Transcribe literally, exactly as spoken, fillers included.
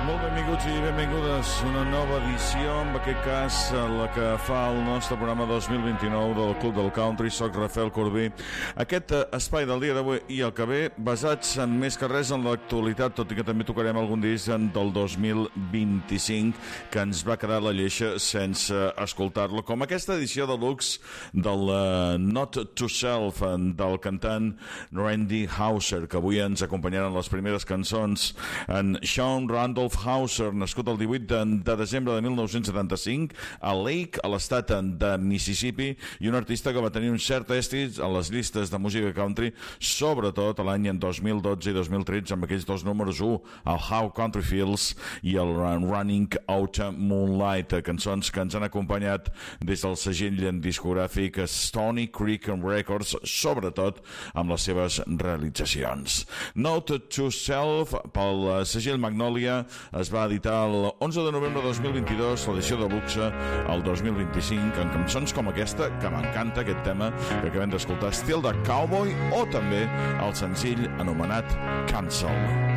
Molt benvinguts i benvingudes a una nova edició, en aquest cas la que fa el nostre programa dos mil vint-i-nou del Club del Country. Soc Rafael Corbí. Aquest espai del dia d'avui i el que ve basats en més que res en l'actualitat, tot i que també tocarem algun disc del dos mil vint-i-cinc que ens va quedar la lleixa sense escoltar-lo, com aquesta edició de luxe del uh, Not to Self del cantant Randy Houser, que avui ens acompanyaran les primeres cançons. En Sean Randolph Houser, nascut el divuit de, de desembre de mil nou-cents setanta-cinc a Lake, a l'estat de Mississippi, i un artista que va tenir un cert èxit a les llistes de música country, sobretot l'any dos mil dotze i dos mil tretze, amb aquells dos números u, el How Country Feels i el Running Out Moonlight, cançons que ens han acompanyat des del segell discogràfic Stony Creek Records, sobretot amb les seves realitzacions. Note to Self pel segell Magnolia es va editar l'onze de novembre de dos mil vint-i-dos, l'edició de luxe el dos mil vint-i-cinc, amb cançons com aquesta, que m'encanta aquest tema que acabem d'escoltar, estil de Cowboy, o també el senzill anomenat Cancel.